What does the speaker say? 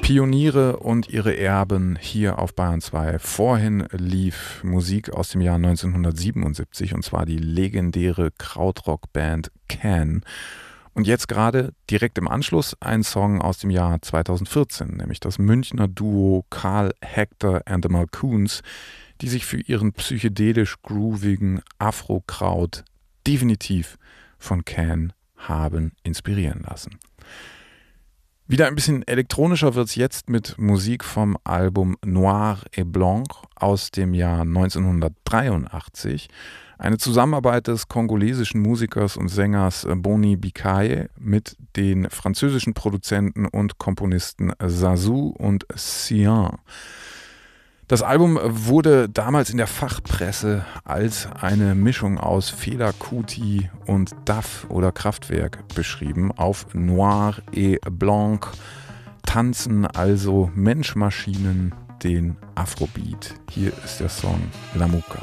Pioniere und ihre Erben hier auf Bayern 2. Vorhin lief Musik aus dem Jahr 1977 und zwar die legendäre Krautrock-Band Can. Und jetzt gerade direkt im Anschluss ein Song aus dem Jahr 2014, nämlich das Münchner Duo Karl Hector and the Malcoons, die sich für ihren psychedelisch groovigen Afro-Kraut definitiv von Can haben inspirieren lassen. Wieder ein bisschen elektronischer wird es jetzt mit Musik vom Album Noir et Blanc aus dem Jahr 1983. Eine Zusammenarbeit des kongolesischen Musikers und Sängers Boni Bikaye mit den französischen Produzenten und Komponisten Zazou und Sian. Das Album wurde damals in der Fachpresse als eine Mischung aus Fela Kuti und Duff oder Kraftwerk beschrieben. Auf Noir et Blanc tanzen also Mensch-Maschinen den Afrobeat. Hier ist der Song La Muka.